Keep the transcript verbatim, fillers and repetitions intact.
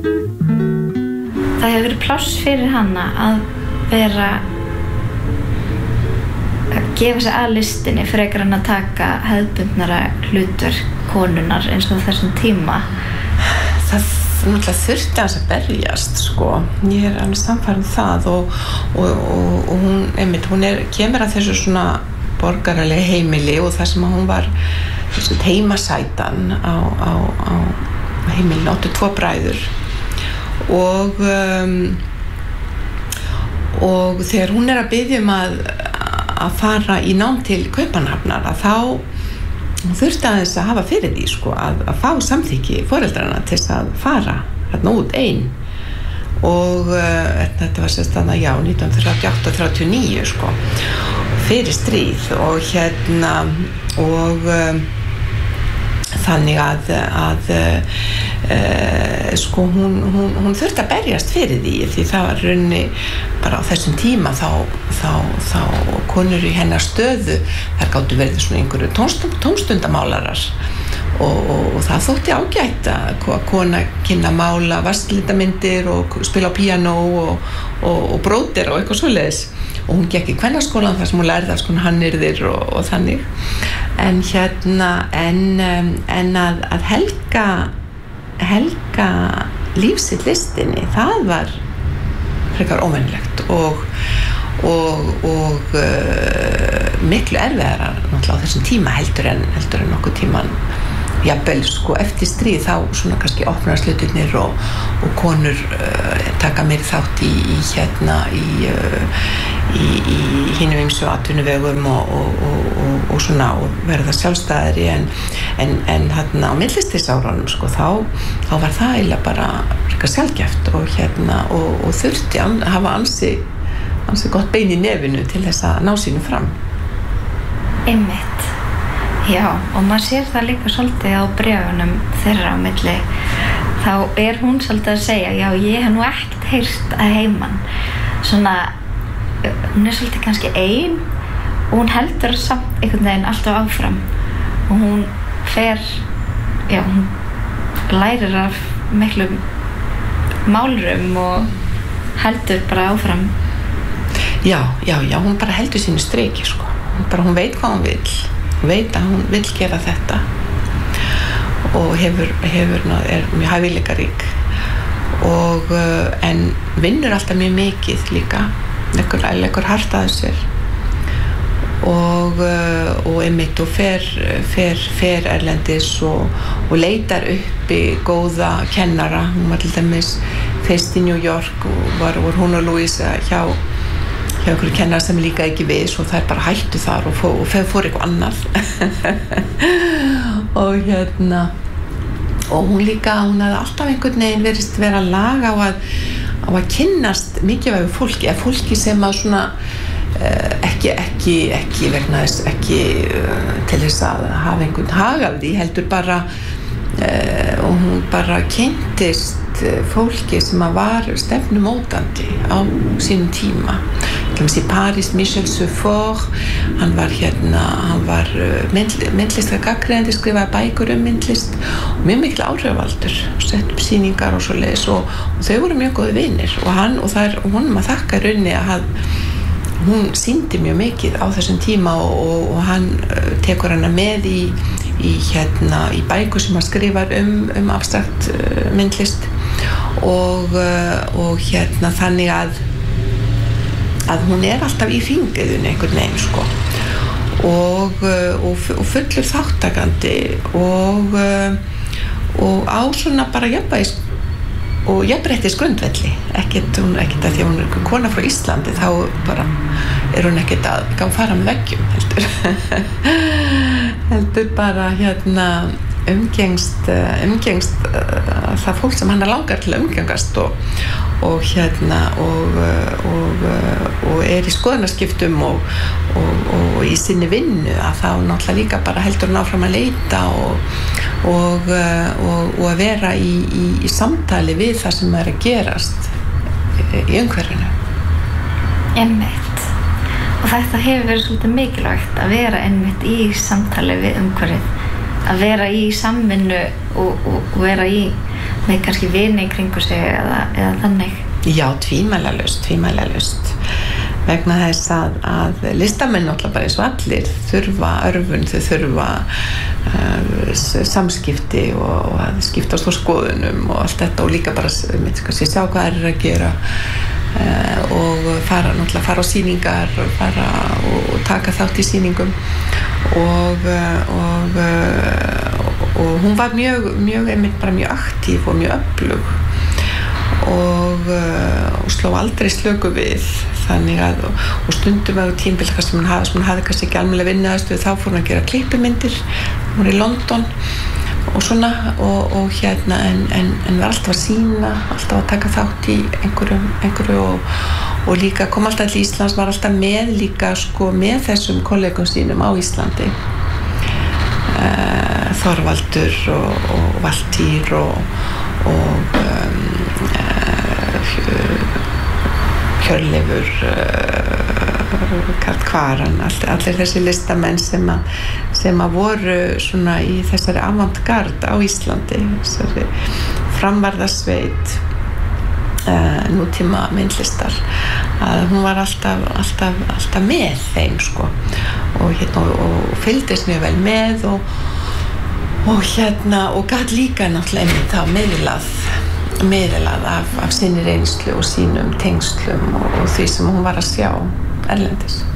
Það hefur verið pláss fyrir hana að vera að gefa sig að listinni frekar en að taka hefðbundnara hlutverk konunnar eins og þessum tíma. Það náttúrulega þurfti hans að berjast, sko. Ég er alveg samfærð um það og, og, og, og hún, einmitt, hún er, kemur að þessu svona borgaralega heimili og það sem hún var þessu heimasætan á, á, á heimilinu, áttu tvo bræður og um, og þegar hún er að biðja um að að fara í nám til Kaupmannahafnar að þá hún þurfti aðeins að hafa fyrir því sko, að, að fá samþykki foreldrana til þess að fara þarna út ein og uh, þetta var sérst þarna já nítján hundruð þrjátíu og átta til þrjátíu og níu sko, fyrir stríð og hérna og um, þannig að, að uh, sko hún, hún, hún þurfti að berjast fyrir því því það var raunni bara á þessum tíma þá, þá, þá konur í hennar stöðu þar gátu verið svona einhverju tónstund, tónstundamálarar og, og, og það þótti ágætt að kona kynna mála vasslítamyndir og spila á píanó og, og, og bróðir og eitthvað svoleiðis og hún gekk í kvennaskólan þar sem hún lærði alls konar hannyrðir og, og þannig en hérna en, en að, að helga helga lífsitt listinni það var frekar óvenjulegt og og, og uh, miklu erfiðara náttúrulega á þessum tíma heldur en heldur en nokkuð tíman jafnvel sko eftir stríð þá svona kannski opnast hlutirnir og, og konur uh, taka meiri þátt í, í hérna í, uh, í, í hinum ýmsu atvinnuvegum og, og, og, og, og svona og verða sjálfstæðari en, en, en hérna á millistíðsárunum sko þá, þá var það eiginlega bara eitthvað sjálfgeft og hérna og, og þurfti að hafa ansi, ansi gott bein í nefinu til þess að ná sínu fram. Einmitt. Já, og maður sér það líka svolítið á bréfunum þeirra á milli þá er hún svolítið að segja já, ég hef nú ekkert heyrt að heiman svona, hún er svolítið kannski ein og hún heldur samt einhvern veginn alltaf áfram og hún fer já, hún lærir af miklum málurum og heldur bara áfram. Já, já, já, hún bara heldur sínu striki sko, hún bara, hún veit hvað hún vill veit að hún vill gera þetta og hefur, hefur er mjög hæfileikarík og uh, en vinnur alltaf mjög mikið líka leggur, leggur hart að sér og, uh, og einmitt og fer, fer, fer erlendis og, og leitar uppi góða kennara hún var til dæmis fyrst í New York og var, var hún og Louisa hjá hjá einhverju kennar sem líka ekki við svo þær bara hættu þar og, fó, og fór eitthvað annað og hérna og hún líka, hún hafði alltaf einhvern veginn verið vera að laga á að, á að kynnast mikilvægu fólki eða fólki sem að svona uh, ekki, ekki, ekki vegna þess ekki uh, til þess að hafa einhvern hag af því heldur bara uh, og hún bara kynntist fólki sem að var stefnumótandi á sínum tíma í París, Michel Seufor hann var hérna hann var myndlistar gagnrýnandi skrifaði bækur um myndlist og mjög mikil áhrifavaldur sett upp sýningar og svoleiðis og, og þau voru mjög góði vinir og hann og það er honum að þakka í rauninni að hún sýndi mjög mikið á þessum tíma og, og, og hann tekur hana með í, í hérna í bækur sem hann skrifar um, um abstrakt uh, myndlist og, uh, og hérna þannig að að hún er alltaf í fingiðun einhvern veginn sko og, og, og fullur þáttakandi og, og á svona bara jafnvægis og jafnréttis grundvelli ekkert, hún, ekkert að því að hún er kona frá Íslandi þá bara er hún ekkert að gá fara með veggjum heldur heldur bara hérna umgengst, umgengst uh, það fólk sem hann er langar til að umgengast og, og hérna og, og, og er í skoðanaskiptum og, og, og í sinni vinnu að þá náttúrulega líka bara heldur hann áfram að leita og, og, og, og að vera í, í, í samtali við það sem er að gerast í umhverfinu. Einmitt. Og þetta hefur verið svolítið mikilvægt að vera einmitt í samtali við umhverfið að vera í samvinnu og, og, og vera í með kannski vini í kringu sig eða, eða þannig? Já, tvímælalaust, tvímælalaust vegna þess að, að listamenn náttúrulega bara eins og allir þurfa örfun, þau þurfa uh, samskipti og, og að skiptast á skoðunum og allt þetta og líka bara kannski sjá hvað er að gera uh, og fara náttúrulega fara á sýningar og fara og, og taka þátt í sýningum og, og, og, og hún var mjög, mjög, einmitt bara mjög aktív og mjög öflug og, og sló aldrei slöku við þannig að og stundum á tímabil sem hún hafði, sem hún hafði kannski ekki almennilega vinnuaðstöðu þá fór hún að gera klippimyndir hún var í London og svona og, og hérna en, en, en var alltaf að sýna alltaf að taka þátt í einhverju, einhverju og, og líka kom alltaf til Íslands var alltaf með líka sko með þessum kollegum sínum á Íslandi uh, Þorvaldur og, og Valtýr og, og um, Hjörleifur uh, Karl Kvaran all, allir þessi listamenn sem að, sem að voru svona í þessari avantgard á Íslandi þessari framvarðarsveit uh, nútíma myndlistar að hún var alltaf, alltaf, alltaf með þeim sko og, hérna, og, og fylgdist mjög vel með og, og hérna og gat líka náttúrulega þá meðlað meðalað af, af sinni reynslu og sínum tengslum og, og því sem hún var að sjá erlendis.